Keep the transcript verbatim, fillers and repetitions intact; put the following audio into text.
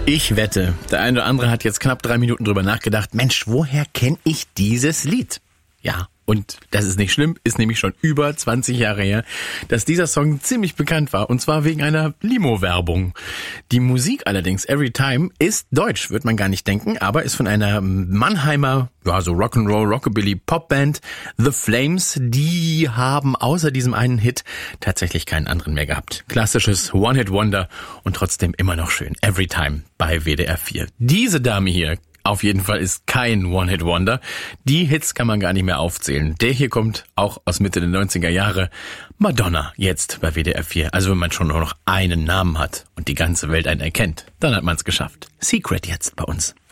Ich wette, der eine oder andere hat jetzt knapp drei Minuten drüber nachgedacht, Mensch, woher kenne ich dieses Lied? Ja, und das ist nicht schlimm, ist nämlich schon über zwanzig Jahre her, dass dieser Song ziemlich bekannt war, und zwar wegen einer Limo-Werbung. Die Musik allerdings, Every Time, ist deutsch, wird man gar nicht denken, aber ist von einer Mannheimer, ja, so Rock'n'Roll, Rockabilly Popband, The Flames. Die haben außer diesem einen Hit tatsächlich keinen anderen mehr gehabt. Klassisches One-Hit-Wonder und trotzdem immer noch schön. Every Time bei W D R vier. Diese Dame hier auf jeden Fall ist kein One-Hit-Wonder. Die Hits kann man gar nicht mehr aufzählen. Der hier kommt auch aus Mitte der neunziger Jahre. Madonna, jetzt bei W D R vier. Also wenn man schon nur noch einen Namen hat und die ganze Welt einen erkennt, dann hat man es geschafft. Secret jetzt bei uns.